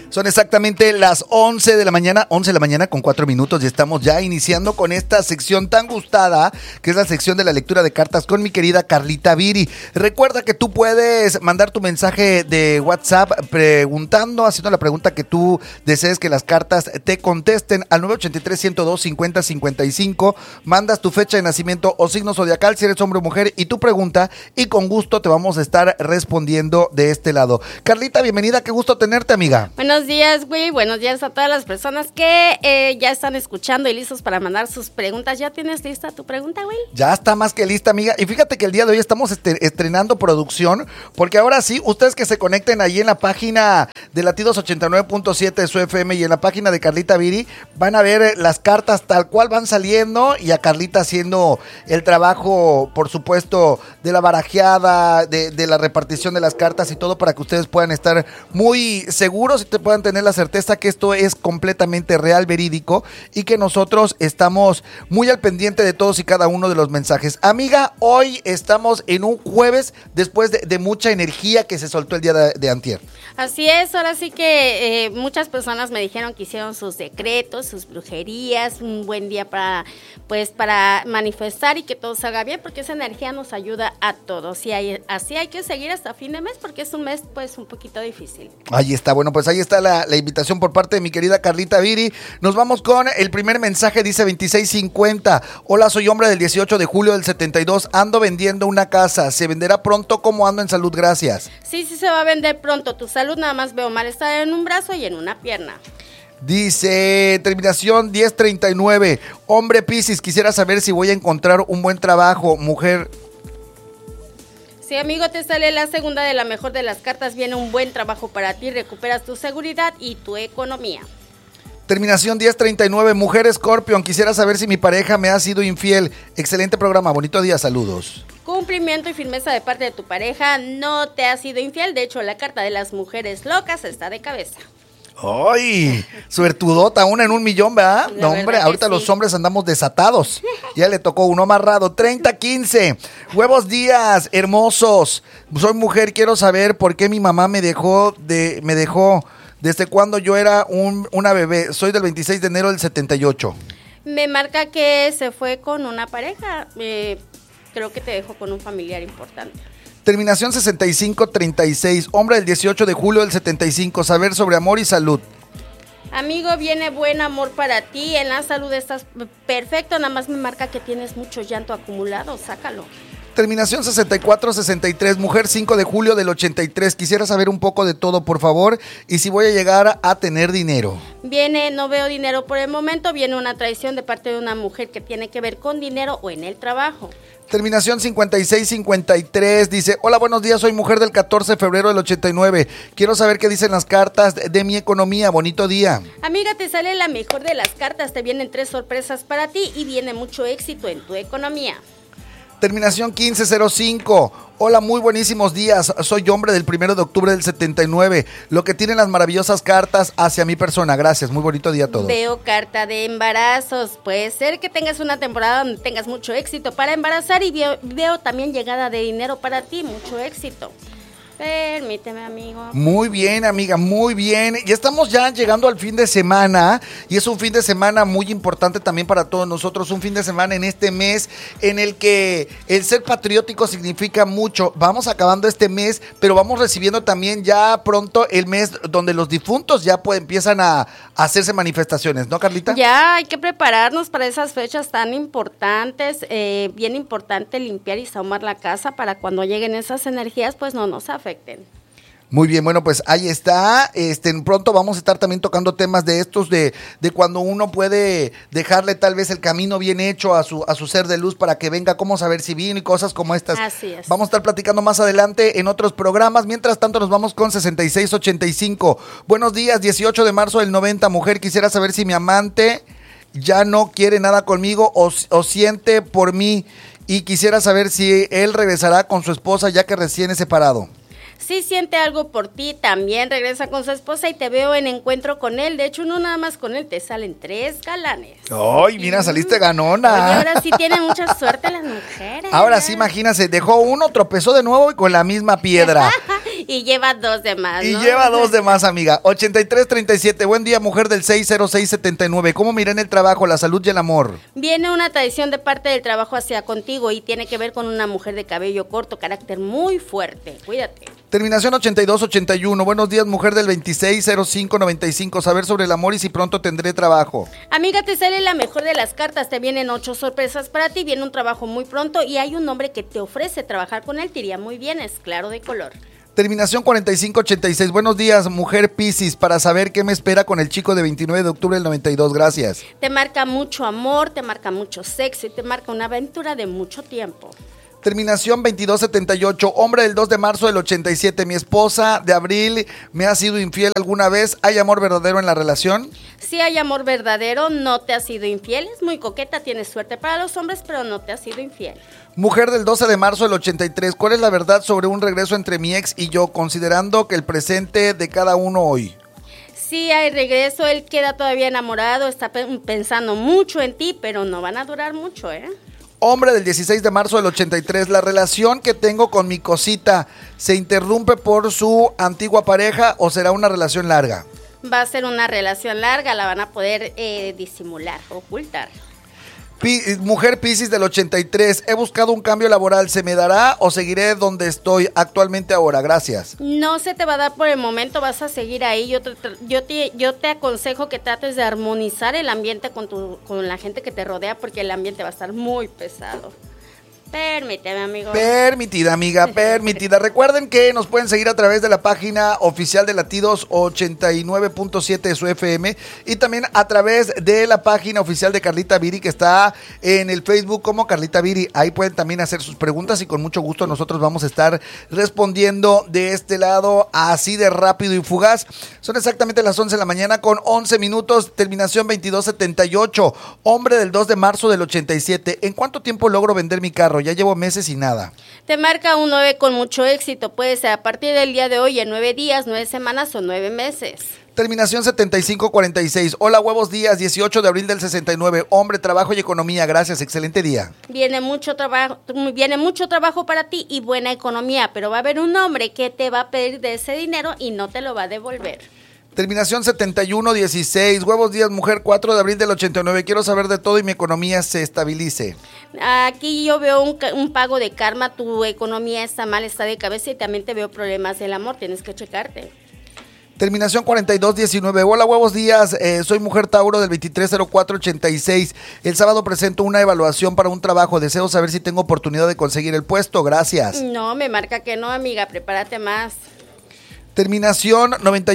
Son exactamente las 11 de la mañana con 4 minutos y estamos ya iniciando con esta sección tan gustada, que es la sección de la lectura de cartas con mi querida Carlita Viri. Recuerda que tú puedes mandar tu mensaje de WhatsApp haciendo la pregunta que tú desees que las cartas te contesten al 983-102-5055. Mandas tu fecha de nacimiento o signo zodiacal si eres hombre o mujer y tu pregunta, y con gusto te vamos a estar respondiendo de este lado. Carlita, bienvenida, qué gusto tenerte, amiga. Buenos días, güey. Buenos días a todas las personas que ya están escuchando y listos para mandar sus preguntas. ¿Ya tienes lista tu pregunta, güey? Ya está más que lista, amiga. Y fíjate que el día de hoy estamos estrenando producción, porque ahora sí, ustedes que se conecten ahí en la página de Latidos 89.7 de su FM y en la página de Carlita Viri, van a ver las cartas tal cual van saliendo y a Carlita haciendo el trabajo, por supuesto, de la barajeada, de la repartición de las cartas y todo, para que ustedes puedan estar muy seguros y te puedan tener la certeza que esto es completamente real, verídico, y que nosotros estamos muy al pendiente de todos y cada uno de los mensajes. Amiga, hoy estamos en un jueves después de mucha energía que se soltó el día de antier. Así es, ahora sí que muchas personas me dijeron que hicieron sus decretos, sus brujerías, un buen día para manifestar y que todo salga bien, porque esa energía nos ayuda a todos, y así hay que seguir hasta fin de mes, porque es un mes pues un poquito difícil. Ahí está, bueno, pues ahí está la invitación por parte de mi querida Carlita Viri. Nos vamos con el primer mensaje, dice 2650. Hola, soy hombre del 18 de julio del 72, ando vendiendo una casa, ¿se venderá pronto? ¿Cómo ando en salud? Gracias. Sí, se va a vender pronto. Tu salud, nada más veo malestar en un brazo y en una pierna. Dice, terminación 1039, hombre Piscis, quisiera saber si voy a encontrar un buen trabajo. Mujer. Sí, amigo, te sale la segunda de la mejor de las cartas. Viene un buen trabajo para ti, recuperas tu seguridad y tu economía. Terminación 1039, mujer Scorpion, quisiera saber si mi pareja me ha sido infiel. Excelente programa, bonito día, saludos. Cumplimiento y firmeza de parte de tu pareja, no te ha sido infiel. De hecho, la carta de las mujeres locas está de cabeza. ¡Ay! Suertudota, una en un millón, ¿verdad? No, hombre, ahorita sí. Los hombres andamos desatados. Ya le tocó uno amarrado. 3015. Huevos días, hermosos. Soy mujer, quiero saber por qué mi mamá me dejó desde cuando yo era una bebé. Soy del 26 de enero del 78. Me marca que se fue con una pareja. Creo que te dejó con un familiar importante. Terminación 6536, hombre del 18 de julio del 75, saber sobre amor y salud. Amigo, viene buen amor para ti, en la salud estás perfecto, nada más me marca que tienes mucho llanto acumulado, sácalo. Terminación 6463, mujer 5 de julio del 83, quisiera saber un poco de todo, por favor, y si voy a llegar a tener dinero. No veo dinero por el momento, viene una traición de parte de una mujer que tiene que ver con dinero o en el trabajo. Terminación 5653, dice, hola, buenos días, soy mujer del 14 de febrero del 89. Quiero saber qué dicen las cartas de mi economía, bonito día. Amiga, te sale la mejor de las cartas, te vienen 3 sorpresas para ti y viene mucho éxito en tu economía. Terminación 1505, hola, muy buenísimos días, soy hombre del 1 de octubre del 79, lo que tienen las maravillosas cartas hacia mi persona, gracias, muy bonito día a todos. Veo carta de embarazos, puede ser que tengas una temporada donde tengas mucho éxito para embarazar y veo también llegada de dinero para ti, mucho éxito. Permíteme, amigo. Muy bien, amiga, muy bien. Y estamos ya llegando al fin de semana, y es un fin de semana muy importante también para todos nosotros, un fin de semana en este mes en el que el ser patriótico significa mucho. Vamos acabando este mes, pero vamos recibiendo también ya pronto el mes donde los difuntos ya empiezan a hacerse manifestaciones, ¿no, Carlita? Ya hay que prepararnos para esas fechas tan importantes, bien importante limpiar y sahumar la casa para cuando lleguen esas energías, pues no nos afecten. Muy bien, bueno, pues ahí está. Pronto vamos a estar también tocando temas de estos, de cuando uno puede dejarle tal vez el camino bien hecho a su ser de luz para que venga, cómo saber si vino y cosas como estas. Así es. Vamos a estar platicando más adelante en otros programas. Mientras tanto, nos vamos con 6685. Buenos días, 18 de marzo del 90. Mujer, quisiera saber si mi amante ya no quiere nada conmigo o siente por mí, y quisiera saber si él regresará con su esposa ya que recién es separado. Sí siente algo por ti, también regresa con su esposa y te veo en encuentro con él. De hecho, no nada más con él, te salen 3 galanes. ¡Ay, mira, saliste ganona! Oye, ahora sí tienen mucha suerte las mujeres. Ahora sí, imagínate, dejó uno, tropezó de nuevo y con la misma piedra. Y lleva 2 de más, Y ¿no? lleva 2 de más, amiga. 8337, buen día, mujer del 60679. ¿Cómo mira en el trabajo, la salud y el amor? Viene una tradición de parte del trabajo hacia contigo y tiene que ver con una mujer de cabello corto, carácter muy fuerte. Cuídate. Terminación 8281, buenos días, mujer del 260595. Saber sobre el amor y si pronto tendré trabajo. Amiga, te sale la mejor de las cartas, te vienen 8 sorpresas para ti, viene un trabajo muy pronto y hay un hombre que te ofrece trabajar con él, te iría muy bien, es claro de color. Terminación 4586, buenos días, mujer Piscis, para saber qué me espera con el chico de 29 de octubre del 92, gracias. Te marca mucho amor, te marca mucho sexo y te marca una aventura de mucho tiempo. Terminación 2278, hombre del 2 de marzo del 87, mi esposa de abril me ha sido infiel alguna vez, ¿hay amor verdadero en la relación? Si hay amor verdadero, no te has sido infiel, es muy coqueta, tienes suerte para los hombres, pero no te has sido infiel. Mujer del 12 de marzo del 83, ¿cuál es la verdad sobre un regreso entre mi ex y yo, considerando que el presente de cada uno hoy? Si hay regreso, él queda todavía enamorado, está pensando mucho en ti, pero no van a durar mucho, ¿eh? Hombre del 16 de marzo del 83, la relación que tengo con mi cosita, ¿se interrumpe por su antigua pareja o será una relación larga? Va a ser una relación larga, la van a poder disimular, ocultar. Mujer Piscis del 83, he buscado un cambio laboral, ¿se me dará o seguiré donde estoy actualmente ahora? Gracias. No se te va a dar por el momento, vas a seguir ahí. Yo te aconsejo que trates de armonizar el ambiente con la gente que te rodea, porque el ambiente va a estar muy pesado. Permíteme, amigo. Permitida, amiga, permitida. Recuerden que nos pueden seguir a través de la página oficial de Latidos 89.7 de su FM y también a través de la página oficial de Carlita Viri, que está en el Facebook como Carlita Viri. Ahí pueden también hacer sus preguntas y con mucho gusto nosotros vamos a estar respondiendo de este lado así de rápido y fugaz. Son exactamente las 11 de la mañana con 11 minutos, terminación 2278, hombre del 2 de marzo del 87. ¿En cuánto tiempo logro vender mi carro? Ya llevo meses y nada. Te marca un 9 con mucho éxito. Puede ser a partir del día de hoy en 9 días, 9 semanas o 9 meses. Terminación 7546. Hola, huevos días, 18 de abril del 69. Hombre, trabajo y economía. Gracias, excelente día. Viene mucho trabajo para ti y buena economía, pero va a haber un hombre que te va a pedir de ese dinero y no te lo va a devolver. Terminación 7116. Huevos días, mujer, 4 de abril del 89. Quiero saber de todo y mi economía se estabilice. Aquí yo veo un pago de karma, tu economía está mal, está de cabeza y también te veo problemas del amor, tienes que checarte. Terminación 4219. Hola, huevos días, soy mujer Tauro del 230486. El sábado presento una evaluación para un trabajo. Deseo saber si tengo oportunidad de conseguir el puesto. Gracias. No, me marca que no, amiga, prepárate más. Terminación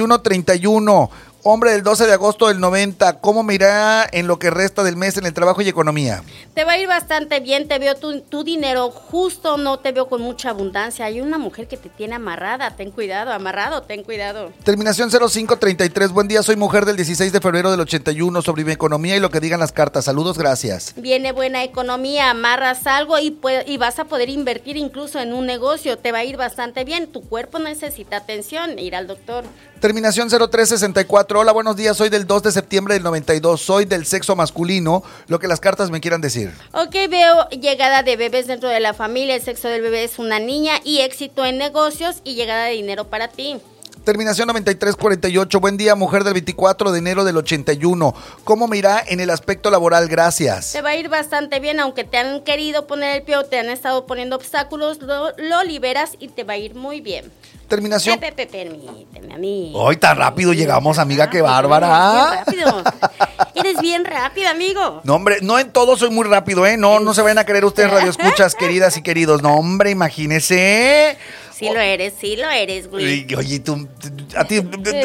9131. Hombre del 12 de agosto del 90, ¿cómo me irá en lo que resta del mes en el trabajo y economía? Te va a ir bastante bien, te veo tu dinero justo, no te veo con mucha abundancia. Hay una mujer que te tiene amarrada, ten cuidado, amarrado, ten cuidado. Terminación 0533, buen día, soy mujer del 16 de febrero del 81, sobre mi economía y lo que digan las cartas. Saludos, gracias. Viene buena economía, amarras algo y vas a poder invertir incluso en un negocio, te va a ir bastante bien. Tu cuerpo necesita atención, ir al doctor. Terminación 0364, hola, buenos días, soy del 2 de septiembre del 92, soy del sexo masculino, lo que las cartas me quieran decir. Ok, veo llegada de bebés dentro de la familia, el sexo del bebé es una niña y éxito en negocios y llegada de dinero para ti. Terminación 9348, buen día, mujer del 24 de enero del 81, ¿cómo me irá en el aspecto laboral? Gracias. Te va a ir bastante bien, aunque te han querido poner el pie o te han estado poniendo obstáculos, lo liberas y te va a ir muy bien. Terminación. Permíteme a mí. Hoy tan rápido llegamos, amiga, qué bárbara. Bien rápido. Eres bien rápido, amigo. No, hombre, no en todo soy muy rápido, ¿eh? No se vayan a creer ustedes radioescuchas, queridas y queridos. No, hombre, imagínese. Sí lo eres, güey. Oye, tú, a ti...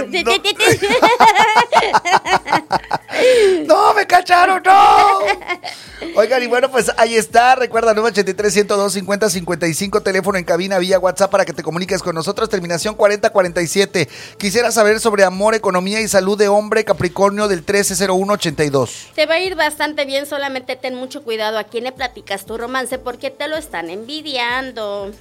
No, me cacharon, no. Oigan, y bueno, pues ahí está. Recuerda, 983-102-50-55, teléfono en cabina vía WhatsApp para que te comuniques con nosotros. Terminación 4047. Quisiera saber sobre amor, economía y salud de hombre Capricornio del 130182. Te va a ir bastante bien, solamente ten mucho cuidado a quién le platicas tu romance porque te lo están envidiando.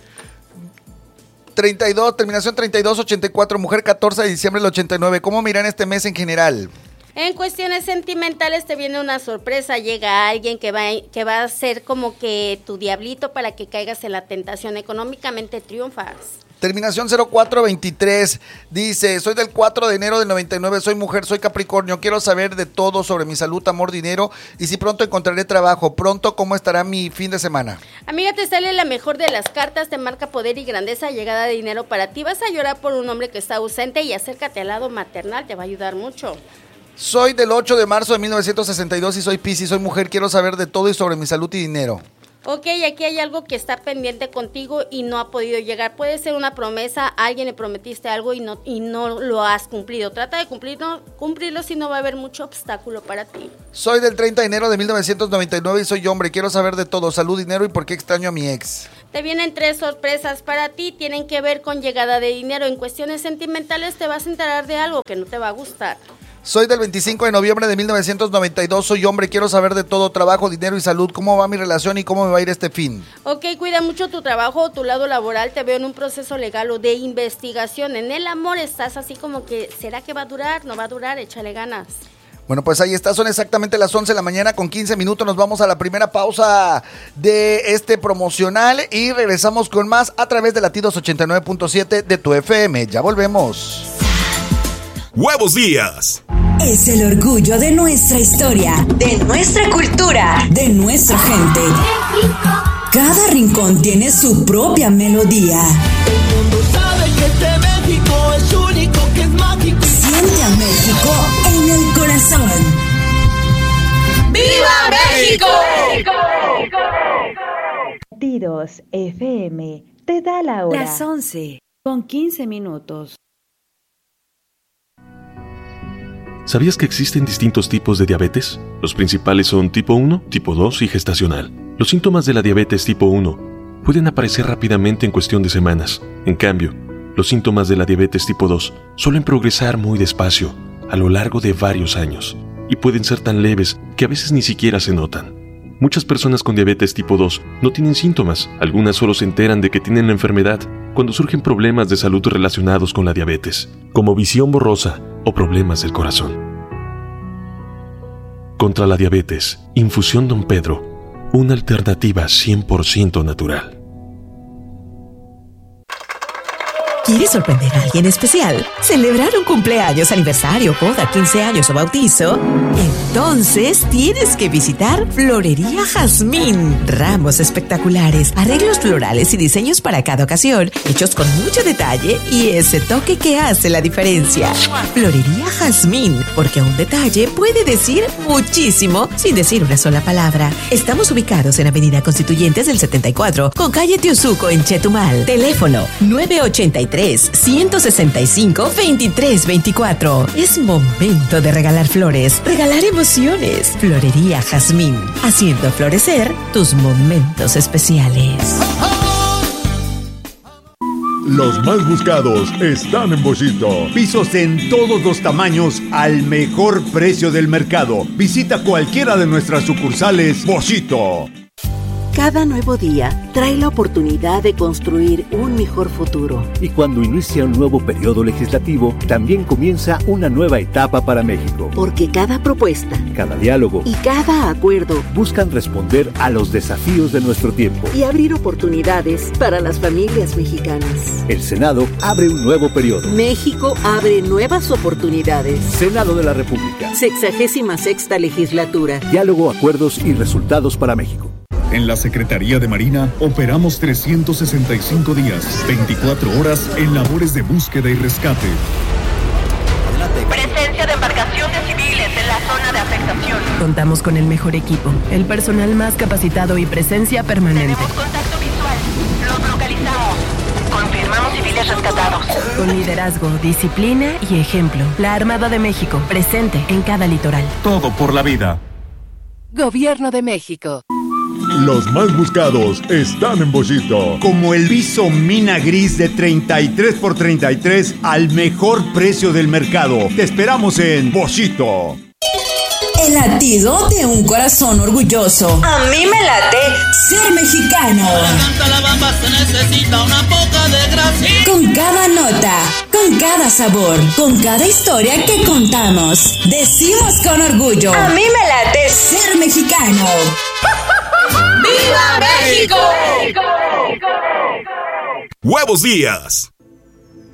32, terminación 3284, mujer 14 de diciembre del 89. ¿Cómo miran este mes en general? En cuestiones sentimentales te viene una sorpresa, llega alguien que va a ser como que tu diablito para que caigas en la tentación, económicamente triunfas. Terminación 0423. Dice, soy del 4 de enero del 99, soy mujer, soy Capricornio. Quiero saber de todo sobre mi salud, amor, dinero y si pronto encontraré trabajo. Pronto, ¿cómo estará mi fin de semana? Amiga, te sale la mejor de las cartas, te marca poder y grandeza, llegada de dinero para ti. Vas a llorar por un hombre que está ausente y acércate al lado maternal, te va a ayudar mucho. Soy del 8 de marzo de 1962 y soy Piscis, soy mujer, quiero saber de todo y sobre mi salud y dinero. Ok, aquí hay algo que está pendiente contigo y no ha podido llegar. Puede ser una promesa, a alguien le prometiste algo y no lo has cumplido. Trata de cumplirlo, si no va a haber mucho obstáculo para ti. Soy del 30 de enero de 1999 y soy hombre, quiero saber de todo, salud, dinero y por qué extraño a mi ex. Te vienen 3 sorpresas para ti, tienen que ver con llegada de dinero. En cuestiones sentimentales te vas a enterar de algo que no te va a gustar. Soy del 25 de noviembre de 1992, soy hombre, quiero saber de todo, trabajo, dinero y salud, cómo va mi relación y cómo me va a ir este fin. Ok, cuida mucho tu trabajo o tu lado laboral, te veo en un proceso legal o de investigación. En el amor estás así como que, ¿será que va a durar? No va a durar, échale ganas. Bueno, pues ahí está, son exactamente las 11 de la mañana con 15 minutos, nos vamos a la primera pausa de este promocional y regresamos con más a través de Latidos 89.7 de tu FM, ya volvemos. ¡Huevos Días! Es el orgullo de nuestra historia, de nuestra cultura, de nuestra gente. Cada rincón tiene su propia melodía. El mundo sabe que este México es único, que es mágico. Siente a México en el corazón. ¡Viva México! Latidos FM te da la hora. Las 11 con 15 minutos. ¿Sabías que existen distintos tipos de diabetes? Los principales son tipo 1, tipo 2 y gestacional. Los síntomas de la diabetes tipo 1 pueden aparecer rápidamente en cuestión de semanas. En cambio, los síntomas de la diabetes tipo 2 suelen progresar muy despacio, a lo largo de varios años, y pueden ser tan leves que a veces ni siquiera se notan. Muchas personas con diabetes tipo 2 no tienen síntomas, algunas solo se enteran de que tienen la enfermedad cuando surgen problemas de salud relacionados con la diabetes, como visión borrosa o problemas del corazón. Contra la diabetes, Infusión Don Pedro, una alternativa 100% natural. ¿Quieres sorprender a alguien especial? ¿Celebrar un cumpleaños, aniversario, boda, 15 años o bautizo? Entonces tienes que visitar Florería Jazmín. Ramos espectaculares, arreglos florales y diseños para cada ocasión, hechos con mucho detalle y ese toque que hace la diferencia. Florería Jazmín, porque un detalle puede decir muchísimo sin decir una sola palabra. Estamos ubicados en Avenida Constituyentes del 74, con calle Teosuco en Chetumal. Teléfono 983-165-2324. Es momento de regalar flores, regalar emociones. Florería Jazmín, haciendo florecer tus momentos especiales. Los más buscados están en Boschito. Pisos en todos los tamaños al mejor precio del mercado. Visita cualquiera de nuestras sucursales Boschito. Cada nuevo día trae la oportunidad de construir un mejor futuro. Y cuando inicia un nuevo periodo legislativo, también comienza una nueva etapa para México. Porque cada propuesta, cada diálogo y cada acuerdo buscan responder a los desafíos de nuestro tiempo y abrir oportunidades para las familias mexicanas. El Senado abre un nuevo periodo. México abre nuevas oportunidades. Senado de la República. 66ª legislatura. Diálogo, acuerdos y resultados para México. En la Secretaría de Marina operamos 365 días, 24 horas en labores de búsqueda y rescate. Presencia de embarcaciones civiles en la zona de afectación. Contamos con el mejor equipo, el personal más capacitado y presencia permanente. Tenemos contacto visual. Los localizamos. Confirmamos civiles rescatados. Con liderazgo, disciplina y ejemplo. La Armada de México, presente en cada litoral. Todo por la vida. Gobierno de México. Los más buscados están en Boschito. Como el viso mina gris de 33 por 33 al mejor precio del mercado. Te esperamos en Boschito. El latido de un corazón orgulloso. A mí me late ser mexicano. Para cantar la bamba se necesita una poca de gracia. Con cada nota, con cada sabor, con cada historia que contamos, decimos con orgullo. A mí me late ser mexicano. ¡Viva México! ¡Huevos Días!